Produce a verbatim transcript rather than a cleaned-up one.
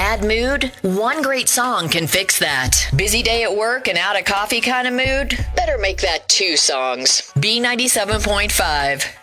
bad mood? One great song can fix that. Busy day at work and out of coffee kind of mood? Better make that two songs. B ninety-seven point five.